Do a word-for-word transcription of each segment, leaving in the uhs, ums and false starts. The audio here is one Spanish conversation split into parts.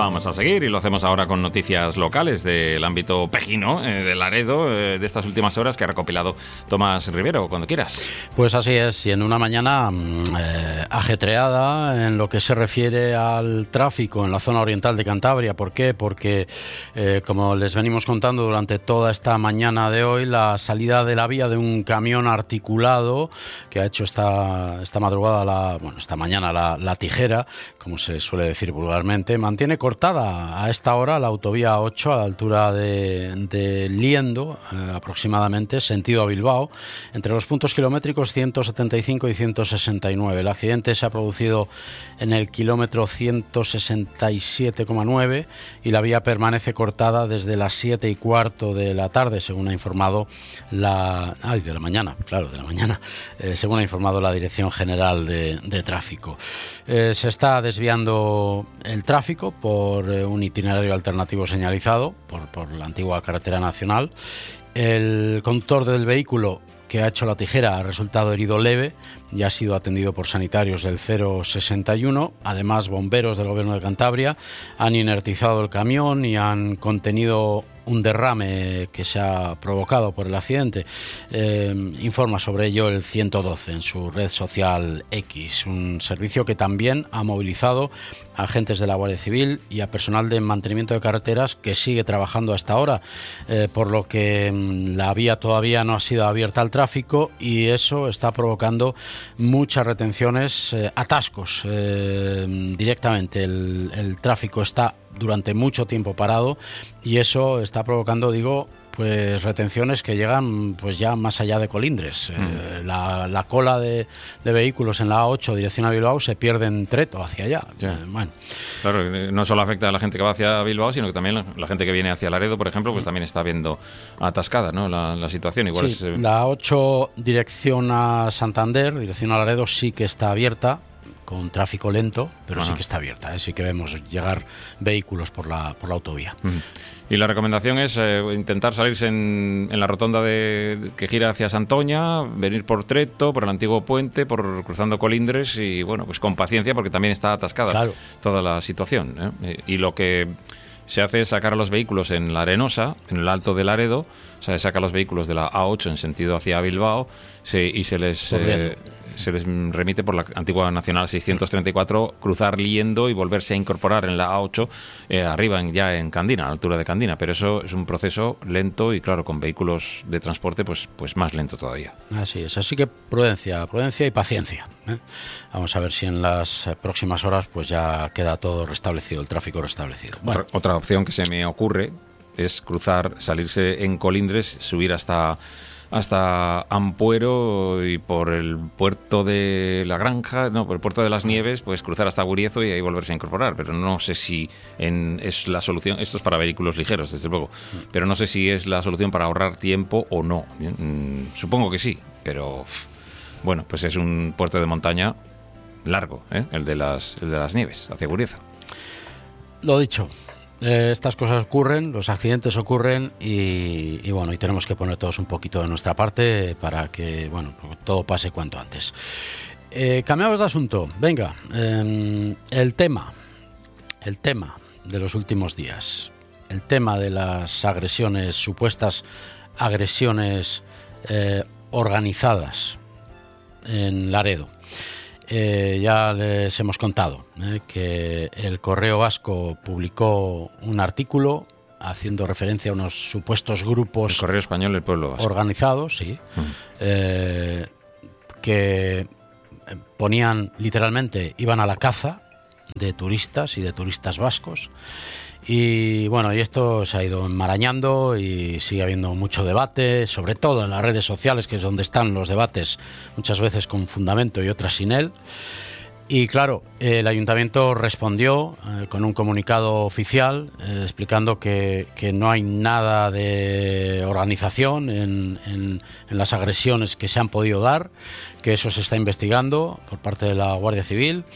Vamos a seguir y lo hacemos ahora con noticias locales del ámbito pejino, eh, de Laredo, eh, de estas últimas horas que ha recopilado Tomás Rivero, cuando quieras. Pues así es, y en una mañana eh, ajetreada en lo que se refiere al tráfico en la zona oriental de Cantabria. ¿Por qué? Porque, eh, como les venimos contando durante toda esta mañana de hoy, la salida de la vía de un camión articulado que ha hecho esta, esta madrugada, la, bueno, esta mañana la, la tijera, como se suele decir vulgarmente, mantiene cortada a esta hora la autovía ocho a la altura de, de Liendo, eh, aproximadamente, sentido a Bilbao, entre los puntos kilométricos ciento setenta y cinco y ciento sesenta y nueve. El accidente se ha producido en el kilómetro ciento sesenta y siete coma nueve y la vía permanece cortada desde las siete y cuarto de la tarde, según ha informado la... Ay, de la mañana, claro, de la mañana, eh, según ha informado la Dirección General de, de Tráfico. Eh, se está desviando el tráfico por eh, un itinerario alternativo señalizado por, por la antigua carretera nacional. El conductor del vehículo que ha hecho la tijera ha resultado herido leve y ha sido atendido por sanitarios del cero sesenta y uno. Además, bomberos del Gobierno de Cantabria han inertizado el camión y han contenido un derrame que se ha provocado por el accidente. Eh, informa sobre ello el ciento doce en su red social X, un servicio que también ha movilizado a agentes de la Guardia Civil y a personal de mantenimiento de carreteras que sigue trabajando hasta ahora, eh, por lo que mm, la vía todavía no ha sido abierta al tráfico y eso está provocando muchas retenciones, eh, atascos eh, directamente. El, el tráfico está durante mucho tiempo parado y eso está provocando, digo, pues retenciones que llegan pues ya más allá de Colindres. Mm. Eh, la, la cola de, de vehículos en la A ocho dirección a Bilbao se pierde en Treto hacia allá. Yeah. Eh, bueno. Claro, no solo afecta a la gente que va hacia Bilbao, sino que también la, la gente que viene hacia Laredo, por ejemplo, pues también está viendo atascada, ¿no? la, la situación. Igual sí, es, eh... la A ocho dirección a Santander, dirección a Laredo, sí que está abierta, con tráfico lento, pero Ajá. sí que está abierta, ¿eh? Sí que vemos llegar vehículos por la por la autovía. Uh-huh. Y la recomendación es eh, intentar salirse en, en la rotonda de, que gira hacia Santoña, venir por Treto, por el antiguo puente, por cruzando Colindres y, bueno, pues con paciencia porque también está atascada claro. toda la situación, ¿eh? Y lo que se hace es sacar a los vehículos en la Arenosa, en el Alto de Laredo, o sea, se saca a los vehículos de la A ocho en sentido hacia Bilbao se, y se les... Eh, se les remite por la antigua Nacional seiscientos treinta y cuatro, cruzar Liendo y volverse a incorporar en la A ocho, eh, arriba en, ya en Candina, a la altura de Candina. Pero eso es un proceso lento y, claro, con vehículos de transporte, pues, pues más lento todavía. Así es, así que prudencia, prudencia y paciencia, ¿eh? Vamos a ver si en las próximas horas pues ya queda todo restablecido, el tráfico restablecido. Bueno. Otra, otra opción que se me ocurre es cruzar, salirse en Colindres, subir hasta... hasta Ampuero y por el puerto de la Granja, no, por el puerto de las Nieves, pues cruzar hasta Guriezo y ahí volverse a incorporar. Pero no sé si en, es la solución, esto es para vehículos ligeros, desde luego, pero no sé si es la solución para ahorrar tiempo o no. Mm, supongo que sí, pero bueno, pues es un puerto de montaña largo, ¿eh? el de las, el de las Nieves, hacia Guriezo. Lo dicho. Eh, estas cosas ocurren, los accidentes ocurren y, y bueno, y tenemos que poner todos un poquito de nuestra parte para que, bueno, todo pase cuanto antes. Eh, cambiamos de asunto. Venga, eh, el tema, el tema de los últimos días, el tema de las agresiones, supuestas agresiones eh, organizadas en Laredo. Eh, ya les hemos contado eh, que el Correo Vasco publicó un artículo haciendo referencia a unos supuestos grupos... El Correo Español del Pueblo Vasco. Organizados, sí, uh-huh. eh, que ponían literalmente, iban a la caza de turistas y de turistas vascos. Y bueno, y esto se ha ido enmarañando y sigue habiendo mucho debate, sobre todo en las redes sociales, que es donde están los debates, muchas veces con fundamento y otras sin él. Y claro, el ayuntamiento respondió eh, con un comunicado oficial eh, explicando que, que no hay nada de organización en, en, en las agresiones que se han podido dar, que eso se está investigando por parte de la Guardia Civil.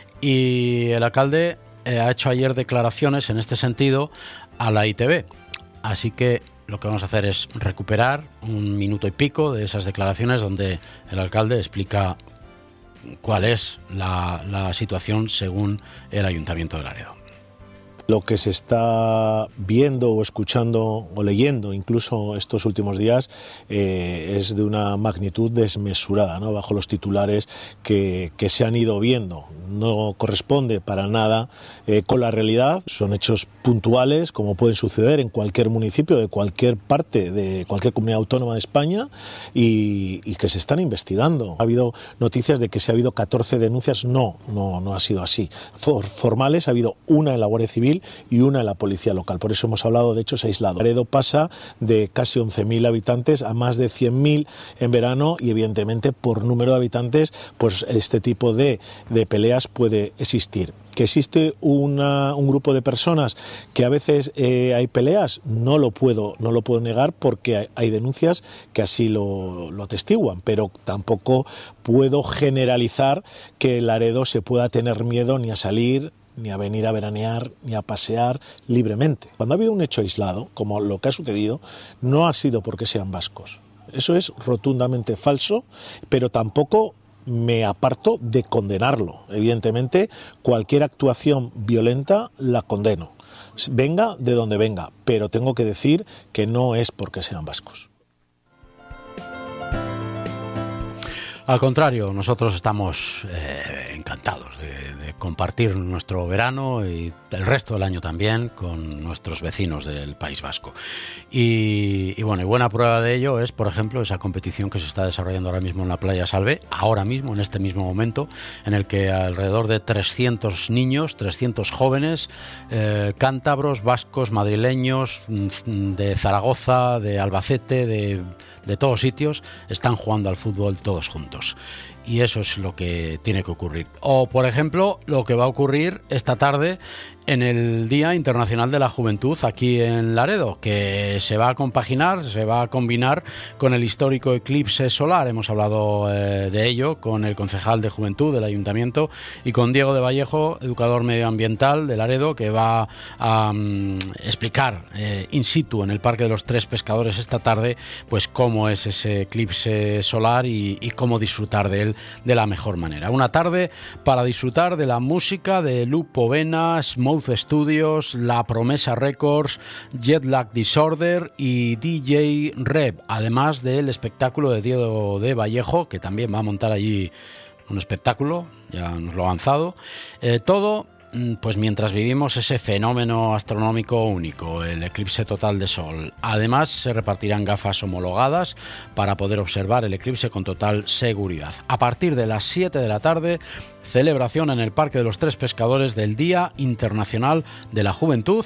Y el alcalde Eh, ha hecho ayer declaraciones en este sentido a la I T V. Así que lo que vamos a hacer es recuperar un minuto y pico de esas declaraciones donde el alcalde explica cuál es la, la situación según el Ayuntamiento de Laredo. Lo que se está viendo o escuchando o leyendo incluso estos últimos días eh, es de una magnitud desmesurada, ¿no? Bajo los titulares que, que se han ido viendo. No corresponde para nada eh, con la realidad. Son hechos puntuales, como pueden suceder en cualquier municipio de cualquier parte de cualquier comunidad autónoma de España, y, y que se están investigando. Ha habido noticias de que se ha habido catorce denuncias. No, no, no ha sido así. For, formales ha habido una en la Guardia Civil y una en la Policía Local. Por eso hemos hablado de hechos aislados. Laredo pasa de casi once mil habitantes a más de cien mil en verano, y evidentemente por número de habitantes pues este tipo de, de peleas puede existir. ¿Que existe una, un grupo de personas que a veces eh, hay peleas? No lo puedo, no lo puedo negar, porque hay, hay denuncias que así lo, lo atestiguan, pero tampoco puedo generalizar que Laredo se pueda tener miedo ni a salir, ni a venir a veranear, ni a pasear libremente. Cuando ha habido un hecho aislado, como lo que ha sucedido, no ha sido porque sean vascos. Eso es rotundamente falso, pero tampoco me aparto de condenarlo. Evidentemente, cualquier actuación violenta la condeno, venga de donde venga, pero tengo que decir que no es porque sean vascos. Al contrario, nosotros estamos eh, encantados de, de compartir nuestro verano y el resto del año también con nuestros vecinos del País Vasco. Y, y bueno, y buena prueba de ello es, por ejemplo, esa competición que se está desarrollando ahora mismo en la Playa Salve, ahora mismo, en este mismo momento, en el que alrededor de trescientos niños, trescientos jóvenes, eh, cántabros, vascos, madrileños, de Zaragoza, de Albacete, de, de todos sitios, están jugando al fútbol todos juntos. Y eso es lo que tiene que ocurrir. O, por ejemplo, lo que va a ocurrir esta tarde en el Día Internacional de la Juventud aquí en Laredo, que se va a compaginar, se va a combinar con el histórico eclipse solar. Hemos hablado eh, de ello con el concejal de Juventud del Ayuntamiento y con Diego de Vallejo, educador medioambiental de Laredo, que va a um, explicar eh, in situ en el Parque de los Tres Pescadores esta tarde pues cómo es ese eclipse solar y, y cómo disfrutar de él de la mejor manera. Una tarde para disfrutar de la música de Lupo Vena, Smooth Studios, La Promesa Records, Jetlag Disorder y D J Reb, además del espectáculo de Diego de Vallejo, que también va a montar allí un espectáculo, ya nos lo ha avanzado. Eh, todo pues mientras vivimos ese fenómeno astronómico único, el eclipse total de sol. Además, se repartirán gafas homologadas para poder observar el eclipse con total seguridad. A partir de las siete de la tarde, celebración en el Parque de los Tres Pescadores del Día Internacional de la Juventud.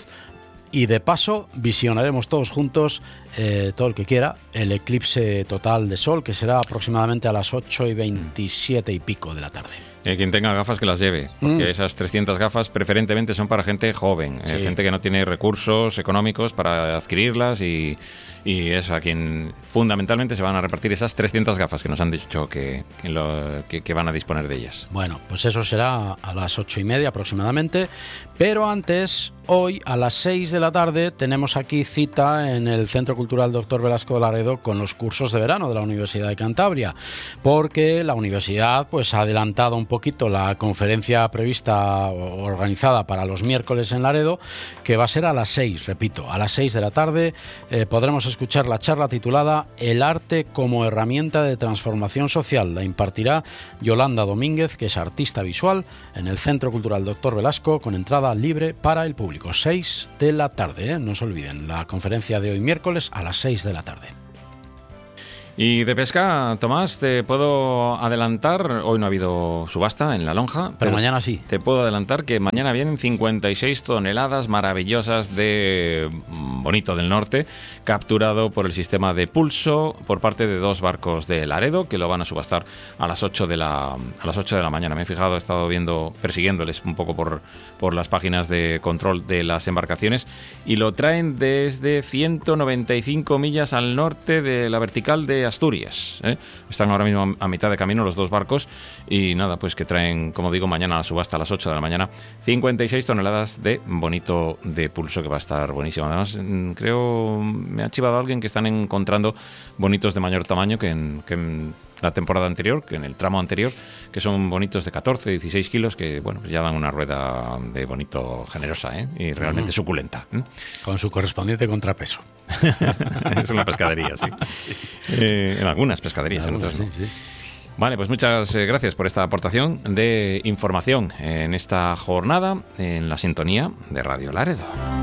Y de paso visionaremos todos juntos, eh, todo el que quiera, el eclipse total de sol, que será aproximadamente a las ocho y veintisiete y pico de la tarde. Eh, quien tenga gafas que las lleve, porque mm. esas trescientas gafas preferentemente son para gente joven, sí. eh, gente que no tiene recursos económicos para adquirirlas, y, y es a quien fundamentalmente se van a repartir esas trescientas gafas que nos han dicho que, que, lo, que, que van a disponer de ellas. Bueno, pues eso será a las ocho y media aproximadamente, pero antes, hoy a las seis de la tarde tenemos aquí cita en el Centro Cultural Doctor Velasco de Laredo con los cursos de verano de la Universidad de Cantabria, porque la universidad pues ha adelantado un poquito la conferencia prevista o organizada para los miércoles en Laredo, que va a ser a las seis, repito, a las seis de la tarde. Eh, podremos escuchar la charla titulada El arte como herramienta de transformación social. La impartirá Yolanda Domínguez, que es artista visual, en el Centro Cultural Doctor Velasco, con entrada libre para el público. seis de la tarde, ¿eh? No se olviden, la conferencia de hoy miércoles a las seis de la tarde. Y de pesca, Tomás, te puedo adelantar, hoy no ha habido subasta en la lonja, pero, pero mañana sí. Te puedo adelantar que mañana vienen cincuenta y seis toneladas maravillosas de bonito del norte, capturado por el sistema de pulso por parte de dos barcos de Laredo, que lo van a subastar a las ocho de la, a las ocho de la mañana. Me he fijado, he estado viendo, persiguiéndoles un poco por, por las páginas de control de las embarcaciones, y lo traen desde ciento noventa y cinco millas al norte de la vertical de Asturias, ¿eh? Están ahora mismo a mitad de camino los dos barcos, y nada, pues que traen, como digo, mañana a la subasta a las ocho de la mañana cincuenta y seis toneladas de bonito de pulso, que va a estar buenísimo. Además, creo, me ha chivado alguien que están encontrando bonitos de mayor tamaño que en, que en la temporada anterior, que en el tramo anterior, que son bonitos de catorce, dieciséis kilos, que bueno, pues ya dan una rueda de bonito generosa, ¿eh? Y realmente mm. suculenta. ¿eh? Con su correspondiente contrapeso. Es una pescadería, sí. Eh, en algunas pescaderías, en, en otras no. Sí, sí. Vale, pues muchas gracias por esta aportación de información en esta jornada en la sintonía de Radio Laredo.